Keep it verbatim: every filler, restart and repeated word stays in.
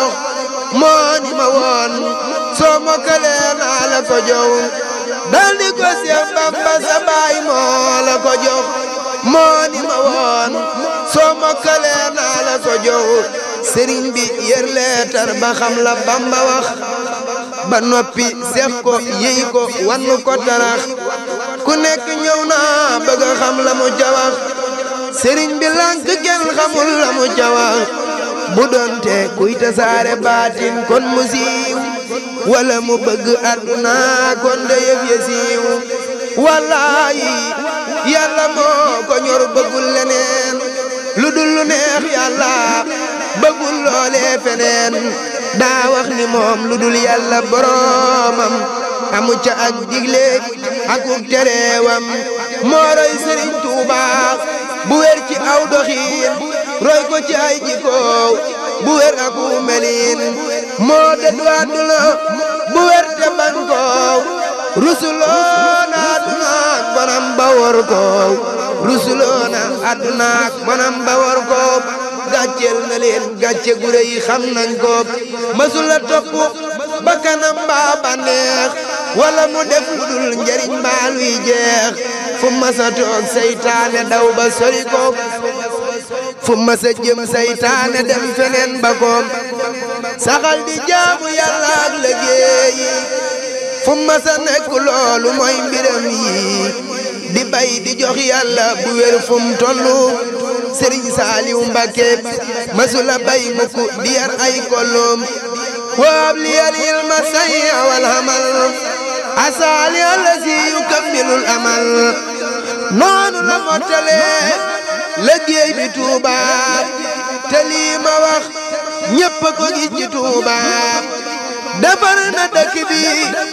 jox moo ni ma woon soo mokkalee naa la ko jox dal di ko Seex Bamba sa baay moo la ko jox moo ni ma woon soo mokkalee naa la ko jox sëriñ bi yër leetar ba xam la Bamba wax ba noppi seex ko yëy ko wan ko tarax ku nekk ñëw naa bëgg a xam la mu ca wax sëriñ bi lànk kenn xamul la mu ca wax bu doonte kuy tasaare baatin kon mu siiw wala mu bëgg àdduna kon de yëf ya siiw wallaahi yàlla moo ko ñor bëggul leneen lu dul lu neex yàlla bëggul loolee feneen daa wax ni moom lu dul yàlla boroomam amu ca ak digle ak uk tereewam moo roy Sëriñ Tuuba bu wér ci aw doxiin roy ko ci ay jikko bu wér ak u melin moo dëddu àdduna bu wér te bañ ko rusuloona àdduna ak bonam ba wor ko rusuloona àdduna ak bonam ba wor ko gàcceel na leen gàcce gu rëy xam nañ ko masula topp ba kanam mbaa bànneex wala mu def lu dul njariñ mbaa luy jeex fu masa toog seytaane daw ba sori ko fu masa jëm seytaane dem feneen ba ko saxal di jaamu yàlla ak liggéey fu masa nekk loolu mooy mbiram yi di bay di jox yàlla bu wér fu mu tollu Sëriñ Saaliw Mbàkke masula bay mukk di yar ay kolloom waab li yal ilma sayya wal amal asaali allazi yukammilul amal noonu la mottalee liggéey bi Tuuba te lii ma wax ñépp ko gis ci Tuuba defar na dëkk bi